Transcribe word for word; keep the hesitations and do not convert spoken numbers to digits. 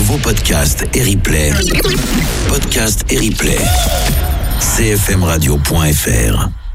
vos podcasts et replays. Podcasts et replays. c f m radio point f r